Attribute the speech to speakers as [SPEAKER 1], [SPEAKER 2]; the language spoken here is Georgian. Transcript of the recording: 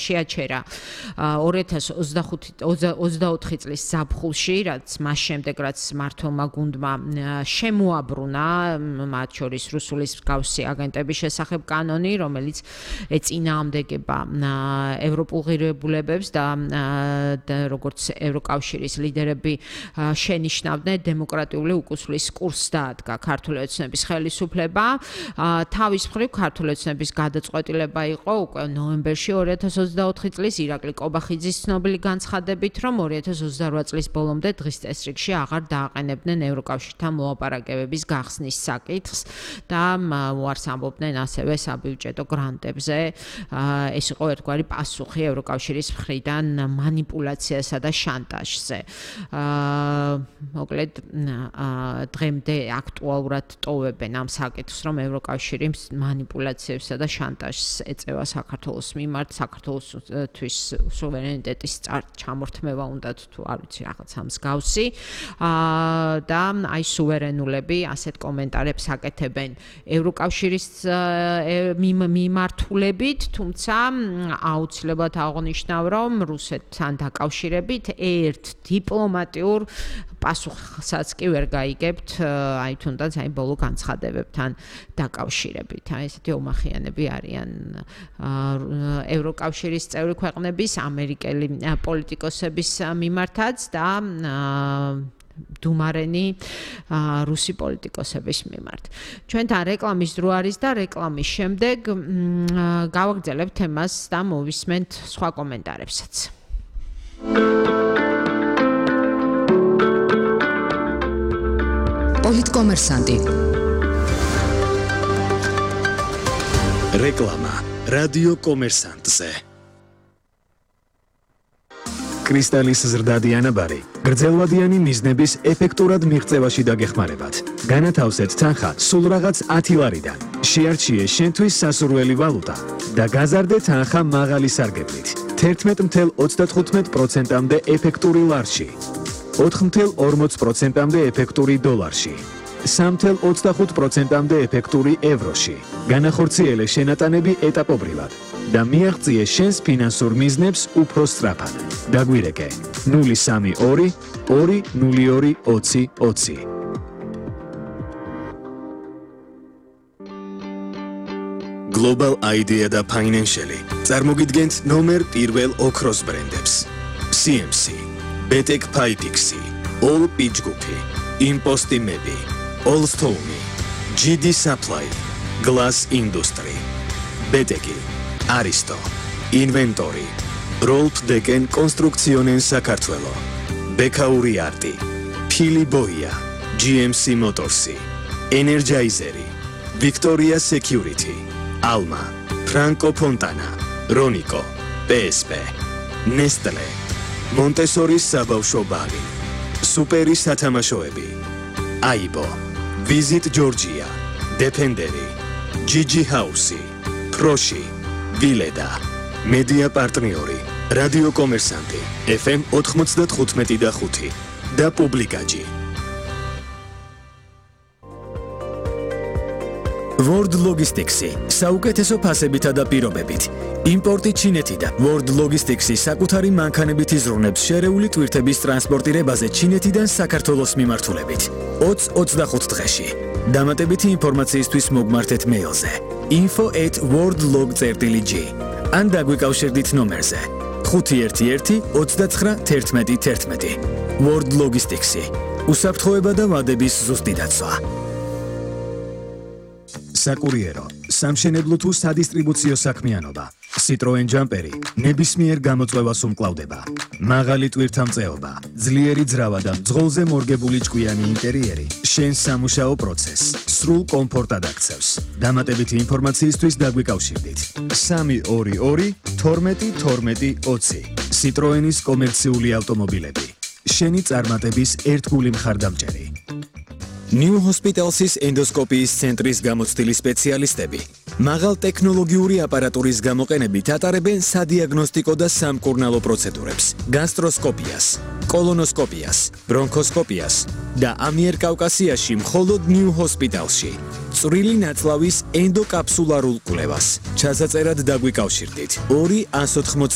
[SPEAKER 1] შეაჩერა 2024 წლის ზაფხულში, რაც მას შემდეგ რაც მმართველმა გუნდმა შემოაბრუნა მათ შორის რუსულის მსგავსი აგენტების შესახებ კანონი, რომელიც ეწინააღმდეგება ევროპულ ღირებულებებს და როგორც ევროკავშირის ლიდერები შენიშნავდნენ, დემოკრატიული უკუსვლის კურსს დაადგა ქართული ოცნების ხელისუფლება. თავის მხრივ ქართული ოცნების გადაწყვეტილება იყო უკვე ნოემბერში 2024 წლის ირაკლი კობახიძის ცნობილი განცხადებით, რომ 2028 წლის ბოლომდე დღის წესრიგში აღარ დააყენებდნენ ევროკავშირთან მოლაპარაკებების გახსნის საკითხს და უარს ამბობდნენ ასევე საბიუჯეტო გრანტებზე. ეს იყო ერთგვარი პასუხი ევროკავშირის მხრიდან მანიპულაციასა და შანტაჟზე. მოკლედ დღემდე აქტუალურად ტოვებენ ამ საკითხს, რომ ევროკავშირი მანიპულაციებსა და შანტაჟს ეწევა საქართველოს მიმართ, საქართველოსთვის სუვერენიტეტის ჩამორთმევა უნდათ თუ არ ვიცი რაღაცა მსგავსი და აი სუვერენულები ასეთ კომენტარებს აკეთებენ ევროკავშირის მიმართულებით, თუმცა აუცილებლად აღნიშნავ, რომ რუსეთთან დაკავშირებით ერთ დიპლომატიურ პასუხსაც კი ვერ გაიგებთ, აი თუნდაც აი ბოლო განცხადებებთან დაკავშირებით. აი ესეთი ომახიანები არიან ევროკავშირის წევრი ქვეყნების ამერიკელი პოლიტიკოსების მიმართაც და დუმარენი რუსი პოლიტიკოსების მიმართ. ჩვენთან რეკლამის დრო არის და რეკლამის შემდეგ გავაგრძელებთ თემას და მოვისმენთ სხვა კომენტარებსაც.
[SPEAKER 2] პოლიტკომერსანტი.
[SPEAKER 3] რეკლამა რადიო კომერსანტზე. კრისტალის ზრდადი ანაბარი გრძელვადიანი მიზნების ეფექტურად მიღწევაში დაგეხმარებათ. განათავსეთ თანხა სულ რაღაც 10 ლარიდან. შეარჩიე შენთვის სასურველი ვალუტა და გაზარდე თანხა მაღალი სარგებლით. 11.35%-მდე ეფექტური ლარში. 4.40%-მდე ეფექტური დოლარში. 3.25%-მდე ეფექტური ევროში. განახორციელე შენატანები ეტაპობრივად და მიაღწიე შენს ფინანსურ მიზნებს უფრო სწრაფად. დაგვირეკე 032 202 20 20. Global Idea და Financial წარმოგიდგენთ ნომერ პირველ ოქროს ბრენდებს. CMC, Betek Pipexi, All Pitchgupi, Imposti Mebi, All Stone, GD Supply, Glass Industry, Beteki, Aristo, Inventory, Rolf Deken Construccionen Sakartvelo, Bekauri Arti, Pili Boia, GMC Motorsi, Energizeri, Victoria Security, Alma, Franco Fontana, Ronico, PSP, Nestle, Montessori საბავშვო ბაღი, სუპერი სათამაშოები, AIBO, Visit Georgia, Defenderi, Gigi House, Proshi, Vileda, Media პარტნიორი, რადიო კომერსანტი, FM 95.5 და პუბლიკაჯი. World Logistics-ი საუკეთესო ფასებითა და პირობებით. იმპორტი ჩინეთიდან. World Logistics-ი საკუთარი მანქანებით იზრუნებს შერეული ტვირთების ტრანსპორტირებაზე ჩინეთიდან საქართველოს მიმართულებით. 20-25 დღეში. დამატებითი ინფორმაციისთვის მოგმართეთ მეილზე info@worldlog.gr ან დაგვიკავშირდით ნომერზე 511 29 11 11. World Logistics-ი უსაფრთხოება და ვადების ზუსტი დაცვა. საკურიერო, სამშენებლო თუ სადისტრიბუციო საქმიანობა. Citroen Jumperi ნებისმიერ გამოწვევას უმკლავდება. მაღალი ტვირთამწეობა, ძლიერი ძრავა და მძღოლზე მორგებული ჭკვიანი ინტერიერი შენს სამუშაო პროცესს სრულ კომფორტად აქცევს. დამატებითი ინფორმაციისთვის დაგვიკავშირდით 322 12 12 20. Citroenis კომერციული ავტომობილები. შენი წარმატების ერთგული მხარდამჭერი. New Hospitals-ის ენდოსკოპიის ცენტრის გამოცდილი სპეციალისტები მაღალ ტექნოლოგიური აპარატურის გამოყენებით ატარებენ სადიაგნოსტიკო და სამკურნალო პროცედურებს, გასტროსკოპიას, კოლონოსკოპიას, ბრონქოსკოპიას და ამიერკავკასიაში მხოლოდ New Hospitals-ში წვრილი ნაწლავის ენდოკაფსულარულ კვლევას. ჩასაწერად დაგვიკავშირდით 2 180